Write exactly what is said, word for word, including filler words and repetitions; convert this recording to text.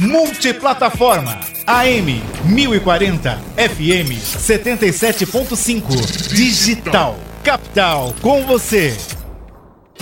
Multiplataforma. A M mil e quarenta, F M setenta e sete ponto cinco. Digital. Capital com você.